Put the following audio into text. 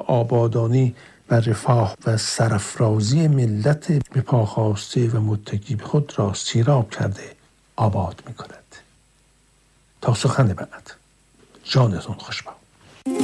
آبادانی و رفاه و سرافرازی ملت به پا خاسته و متکی به خود را سیراب کرده آباد می کند. تا سخن بعد، جانتون خوشبخت.